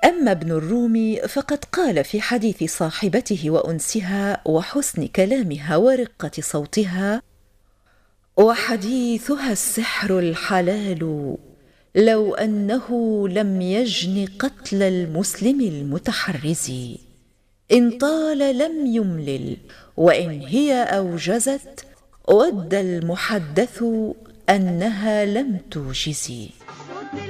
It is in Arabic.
أما ابن الرومي فقد قال في حديث صاحبته وأنسها وحسن كلامها ورقة صوتها: وحديثها السحر الحلال، لو أنه لم يجن قتل المسلم المتحرز، إن طال لم يملل، وإن هي أوجزت ود المحدث أنها لم توجز.